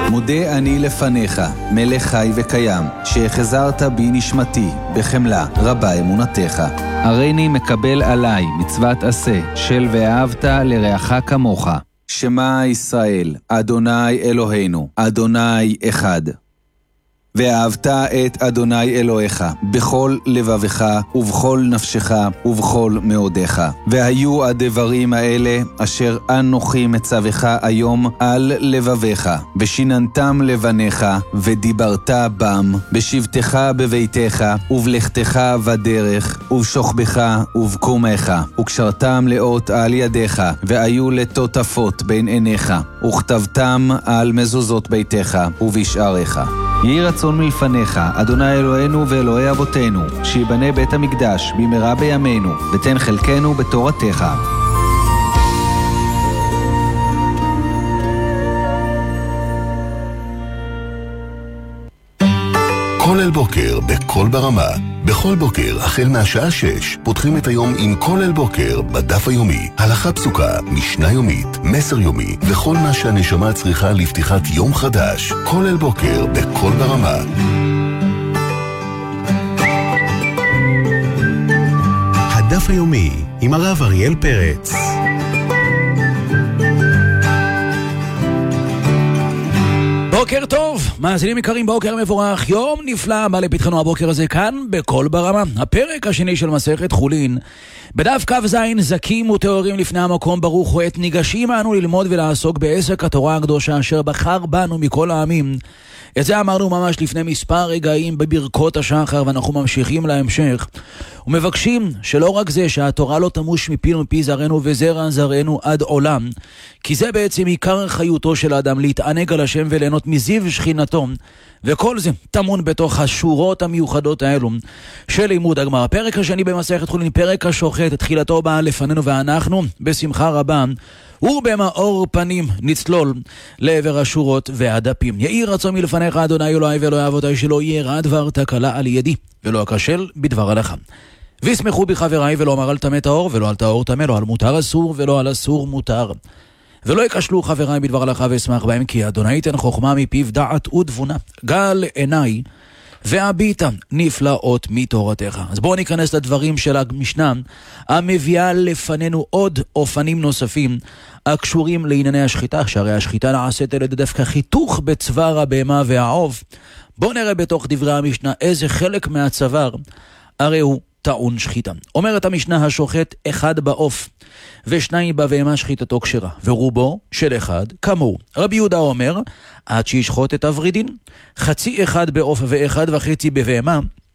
מודה אני לפניך, מלך חי וקיים, שהחזרת בי נשמתי, בחמלה רבה אמונתך. הריני מקבל עליי מצוות עשה, של ואהבת לרעך כמוך. שמע ישראל, אדוני אלוהינו, אדוני אחד. ואהבת את אדוני אלוהיך בכל לבבך ובכל נפשך ובכל מאודך. והיו הדברים האלה אשר אנוכי מצווך היום על לבביך, ושיננתם לבניך ודיברת בם, בשבתך בביתך ובלכתך בדרך ובשוכבך ובקומך, וקשרתם לאות על ידיך, והיו לטוטפות בין עיניך, וכתבתם על מזוזות ביתך ובשעריך. יהי רצון מלפניך, אדוני אלוהינו ואלוהי אבותינו, שיבנה בית המקדש במהרה בימינו, ותן חלקנו בתורתך. כולל בוקר בכל ברמה. בכל בוקר, החל מהשעה 6, פותחים את היום עם כולל בוקר בדף היומי. הלכה פסוקה, משנה יומית, מסר יומי, וכל מה שהנשמה צריכה לפתיחת יום חדש. כולל בוקר בכל ברמה. הדף היומי עם הרב אריאל פרץ. בוקר טוב, מאזינים יקרים, בוקר מבורך, יום נפלא בא לפתחנו הבוקר הזה כאן בכל ברמה. הפרק השני של מסכת חולין, בדף כ"ז, זכים וטהורים לפני המקום ברוך הוא עת, ניגשים אנו ללמוד ולעסוק בעסק התורה הקדושה אשר בחר בנו מכל העמים. את זה אמרנו ממש לפני מספר רגעים בברכות השחר, ואנחנו ממשיכים להמשך ומבקשים שלא רק זה שהתורה לא תמוש מפינו ומפי זרענו וזרע זרענו עד עולם, כי זה בעצם עיקר חיותו של האדם, להתענג על השם וליהנות מזיו שכינתו, וכל זה טמון בתוך השורות המיוחדות האלו של לימוד הגמרא. הפרק השני במסכת חולין, פרק השוחט, תחילתו באה לפנינו, ואנחנו בשמחה רבה ובמאור פנים נצלול לעבר השורות והדפים. יהי רצון מלפניך אדוני אלוהי ואלוהי אבותיי, שלא יהיה דבר תקלה על ידי ולא אכשל בדבר הלכה. וישמחו בחבריי, ולא אמר על טמא טהור ולא על טהור טמא, לא על מותר אסור ולא על אסור מותר. ולא יקשלו חבריי בדבר הלכה ואשמח בהם, כי אדוני ייתן חוכמה מפיו דעת ודבונה. גל עיניי והביטה נפלאות מתורתך. אז בואו ניכנס לדברים של המשנה המביאה לפנינו עוד אופנים נוספים הקשורים לענייני השחיטה, שהרי השחיטה נעשית על ידי דווקא חיתוך בצוואר הבהמה והעוף. בואו נראה בתוך דברי המשנה איזה חלק מהצוואר הרי הוא טעון שחיטה. אומרת המשנה, השוחט אחד בעוף ושניים בבהמה שחיטתו כשרה, ורובו של אחד כמוהו. רבי יהודה אומר, עד שישחוט את הוורידין, חצי אחד בעוף ואחד וחצי בבהמה,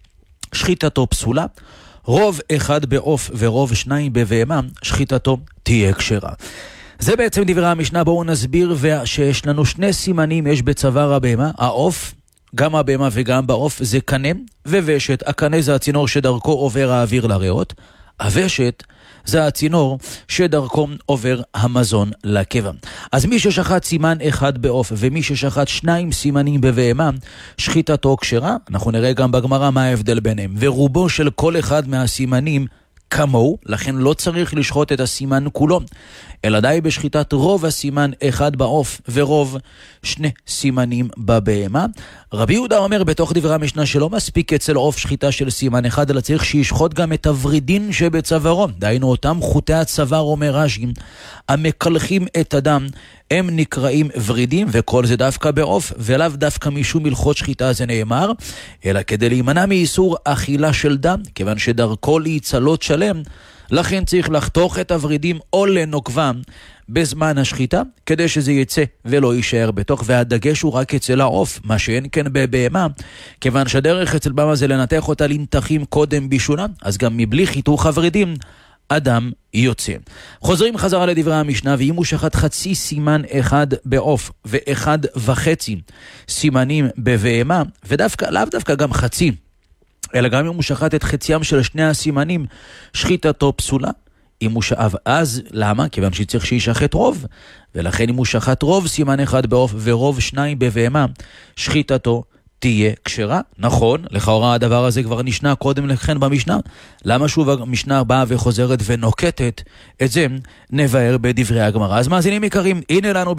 שחיטתו פסולה. רוב אחד בעוף ורוב שניים בבהמה, שחיטתו תהיה כשרה. זה בעצם דברי המשנה. בואו נסביר שיש לנו שני סימנים יש בצוואר הבהמה. העוף, גם הבהמה וגם בעוף, זה קנה וושת. הקנה זה הצינור שדרכו עובר האוויר לריאות, הוושת זה הצינור שדרכו עובר המזון לקבע. אז מי ששחט סימן אחד בעוף ומי ששחט שניים סימנים בבהמה, שחיטתו כשרה. אנחנו נראה גם בגמרא מה ההבדל ביניהם. ורובו של כל אחד מהסימנים כמוהו, לכן לא צריך לשחוט את הסימן כולו, אלא די בשחיטת רוב הסימן אחד בעוף ורוב שני סימנים בבהמה. רבי יהודה אומר בתוך דברי המשנה שלא מספיק אצל עוף שחיטה של סימן אחד, אלא צריך שישחוט גם את הוורידין שבצווארו, דהיינו אותם חוטי הצוואר, אומר רש"י, המקלחים את הדם, הם נקראים ורידים, וכל זה דווקא בעוף, ולאו דווקא משום הלכות שחיטה זה נאמר, אלא כדי להימנע מאיסור אכילה של דם, כיוון שדרכו להיצלות שלם, לכן צריך לחתוך את הוורידים או לנוקבם בזמן השחיטה, כדי שזה יצא ולא יישאר בתוך, והדגש הוא רק אצל העוף, מה שאין כן בבהמה, כיוון שהדרך אצל בהמה זה לנתח אותה לנתחים קודם בישונה, אז גם מבלי חיתוך הוורידים, אדם יוצא. חוזרים חזרה לדברי המשנה, ואם הוא שחט חצי סימן אחד בעוף ואחד וחצי סימנים בבהמה, ודווקא, לאו דווקא גם חצי, אלא גם אם הוא שחט את חציים של שני הסימנים, שחיטתו פסולה. אם הוא שאב, אז למה? כיוון שצריך שישחט רוב, ולכן אם הוא שחט רוב סימן אחד בעוף ורוב שניים בבהמה, שחיטתו תהיה כשרה. נכון, לכאורה הדבר הזה כבר נשנה קודם לכן במשנה. למה שוב המשנה באה וחוזרת ונוקטת? את זה נבהר בדברי הגמרא. אז מאזינים יקרים, הנה לנו